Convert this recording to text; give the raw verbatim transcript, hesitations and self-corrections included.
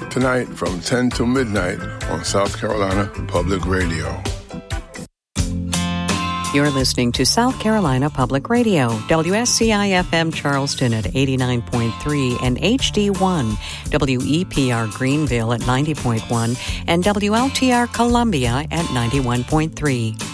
tonight from ten to midnight on South Carolina Public Radio. You're listening to South Carolina Public Radio, W S C I F M Charleston at eighty-nine point three and H D one, W E P R Greenville at ninety point one, and W L T R Columbia at ninety-one point three.